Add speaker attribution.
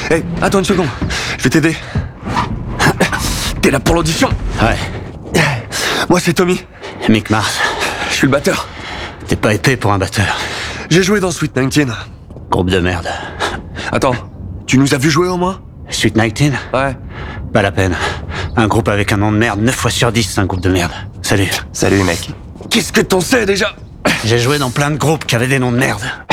Speaker 1: Hey, attends une seconde. Je vais t'aider. T'es là pour l'audition?
Speaker 2: Ouais.
Speaker 1: Moi, c'est Tommy.
Speaker 2: Mick Mars.
Speaker 1: Je suis le batteur.
Speaker 2: T'es pas épais pour un batteur.
Speaker 1: J'ai joué dans Sweet 19.
Speaker 2: Groupe de merde.
Speaker 1: Attends, tu nous as vu jouer au moins?
Speaker 2: Sweet 19?
Speaker 1: Ouais.
Speaker 2: Pas la peine. Un groupe avec un nom de merde, 9 fois sur 10, c'est un groupe de merde. Salut.
Speaker 1: Salut, mec. Qu'est-ce que t'en sais déjà?
Speaker 2: J'ai joué dans plein de groupes qui avaient des noms de merde.